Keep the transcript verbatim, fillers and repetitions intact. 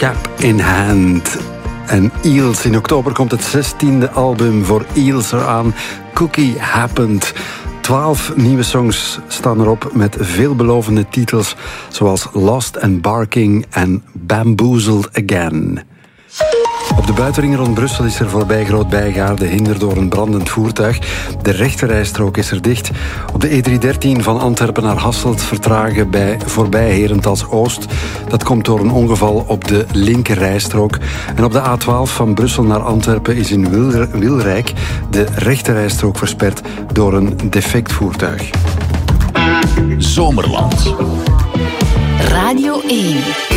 Cap in Hand. En Eels, in oktober komt het zestiende album voor Eels eraan. Cookie Happened. Twaalf nieuwe songs staan erop met veelbelovende titels zoals Lost and Barking en Bamboozled Again. Op de buitenring rond Brussel is er voorbij Groot-Bijgaarde hinder door een brandend voertuig. De rechterrijstrook is er dicht. Op de E driehonderddertien van Antwerpen naar Hasselt vertragen bij voorbij Herentals Oost. Dat komt door een ongeval op de linkerrijstrook. En op de A twaalf van Brussel naar Antwerpen is in Wil- Wilrijk de rechterrijstrook versperd door een defect voertuig. Zomerland. Radio één.